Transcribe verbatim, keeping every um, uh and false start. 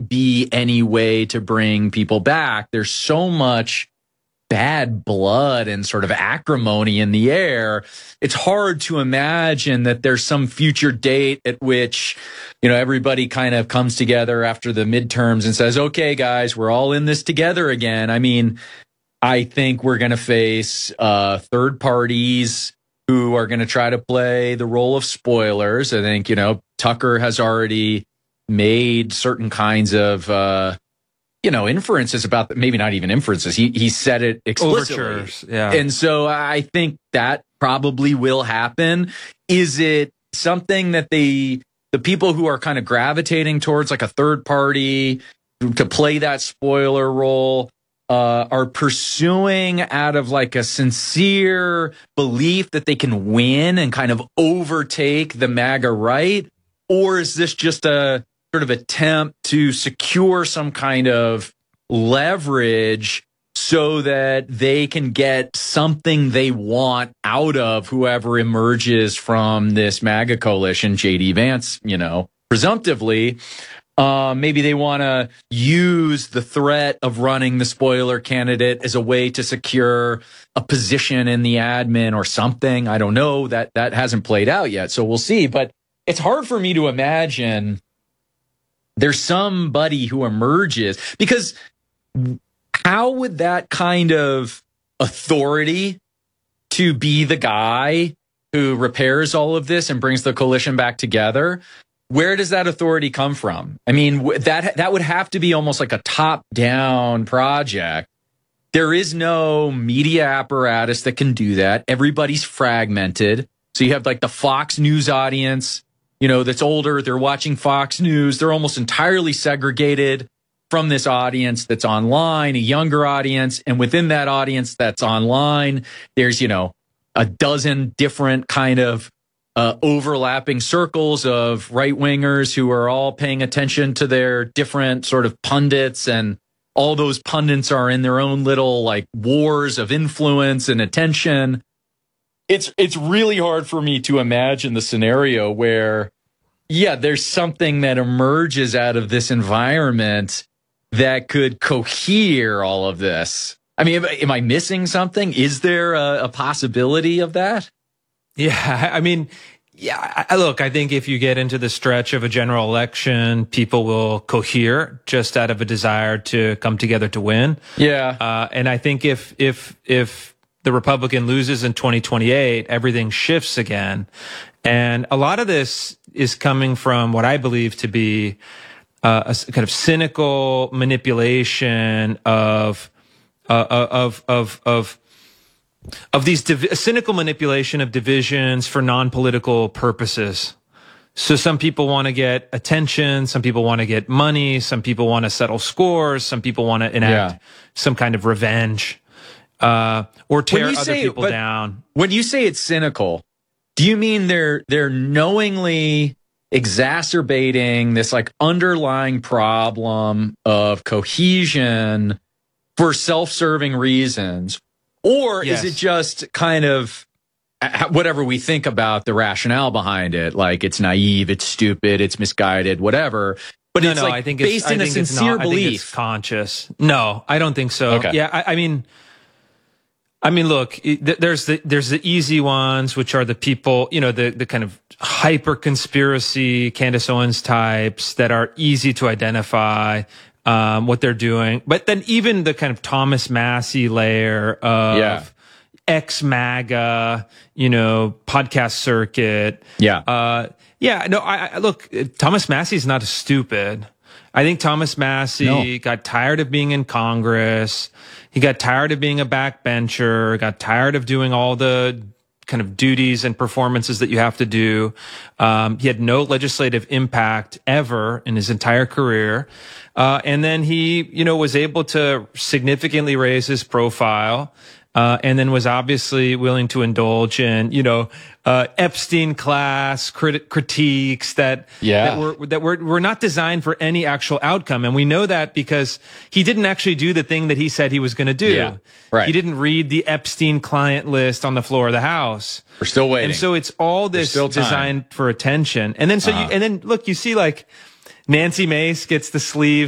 be any way to bring people back. There's so much bad blood and sort of acrimony in the air. It's hard to imagine that there's some future date at which, you know, everybody kind of comes together after the midterms and says, okay, guys, we're all in this together again. I mean, I think we're going to face uh, third parties who are going to try to play the role of spoilers. I think, you know, Tucker has already made certain kinds of, uh, you know, inferences about that, maybe not even inferences. He he said it explicitly. Overtures, yeah. And so I think that probably will happen. Is it something that they, the people who are kind of gravitating towards like a third party to play that spoiler role, uh, are pursuing out of like a sincere belief that they can win and kind of overtake the MAGA right? Or is this just a sort of attempt to secure some kind of leverage so that they can get something they want out of whoever emerges from this MAGA coalition? J D Vance, you know, presumptively, uh, maybe they want to use the threat of running the spoiler candidate as a way to secure a position in the admin or something. I don't know. That that hasn't played out yet, so we'll see. But it's hard for me to imagine there's somebody who emerges, because how would that kind of authority to be the guy who repairs all of this and brings the coalition back together, where does that authority come from? I mean, that that would have to be almost like a top-down project. There is no media apparatus that can do that. Everybody's fragmented. So you have like the Fox News audience, you know, that's older. They're watching Fox News. They're almost entirely segregated from this audience that's online, a younger audience. And within that audience that's online, there's, you know, a dozen different kind of uh, overlapping circles of right wingers who are all paying attention to their different sort of pundits. And all those pundits are in their own little like wars of influence and attention. It's it's really hard for me to imagine the scenario where, yeah, there's something that emerges out of this environment that could cohere all of this. I mean, am, am I missing something? Is there a, a possibility of that? Yeah, I mean, yeah, I, look, I think if you get into the stretch of a general election, people will cohere just out of a desire to come together to win. Yeah. Uh, and I think if if if the Republican loses in twenty twenty-eight, everything shifts again. And a lot of this is coming from what I believe to be uh, a kind of cynical manipulation of uh, of of of of these div- a cynical manipulation of divisions for non-political purposes. So some people want to get attention, some people want to get money, some people want to settle scores, some people want to enact Yeah. some kind of revenge. Uh, or tear other say, people down. When you say it's cynical, do you mean they're they're knowingly exacerbating this like underlying problem of cohesion for self-serving reasons? Or Yes. is it just kind of whatever we think about the rationale behind it? Like it's naive, it's stupid, it's misguided, whatever. But no, it's no, like I think based it's, I in a think it's sincere not, I think belief. it's conscious. No, I don't think so. Okay. Yeah, I, I mean, I mean, look, it, there's the there's the easy ones, which are the people, you know, the the kind of hyper conspiracy Candace Owens types that are easy to identify um, what they're doing. But then even the kind of Thomas Massey layer of Yeah. ex-MAGA, you know, podcast circuit. Yeah. Uh, yeah, no, I, I look, Thomas Massey's not stupid. I think Thomas Massey No. got tired of being in Congress. He got tired of being a backbencher, got tired of doing all the kind of duties and performances that you have to do. Um, he had no legislative impact ever in his entire career. Uh, and then he, you know, was able to significantly raise his profile. Uh, and then was obviously willing to indulge in, you know, uh, Epstein class crit- critiques that, Yeah. that were, that were, were not designed for any actual outcome. And we know that because he didn't actually do the thing that he said he was going to do. Yeah, right. He didn't read the Epstein client list on the floor of the House. We're still waiting. And so it's all this still time. designed for attention. And then so Uh-huh. you, and then look, you see like Nancy Mace gets the sleeves